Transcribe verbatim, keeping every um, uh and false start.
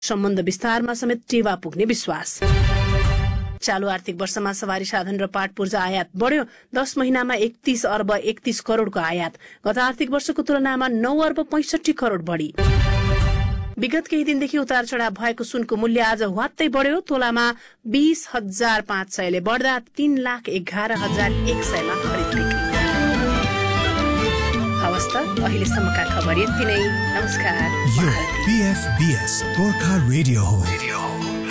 सम्बन्ध विस्तारमा समेत टेवा पुग्ने विश्वास। चालु आर्थिक वर्षमा सवारी साधन र पाट पूर्जा आयात बढ्यो। दस महिनामा एकतीस अर्ब एकतीस करोडको आयात। गत आर्थिक वर्षको तुलनामा नौ अर्ब पैंसठी करोड बढी। विगत केही दिनदेखि उतार चढाव भएको सुनको मूल्य आज ह्वात्तै बढ्यो। तोलामा बीस हजार पाँच सयले बढ्दा तीन लाख एघार हजार एक सयमा खरिद बिक्री। हवस् त अहिलेसम्मका खबर यति नै। नमस्कार। यो पीएफबीएस गोर्खा रेडियो हो।